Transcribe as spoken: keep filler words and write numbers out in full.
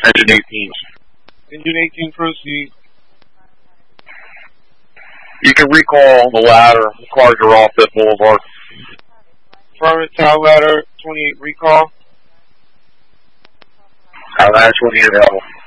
Engine eighteen. Engine eighteen, proceed. You can recall the ladder. The cars are off that boulevard. Affirmative, Tower Ladder twenty-eight, recall. Tower Ladder twenty-eight, available.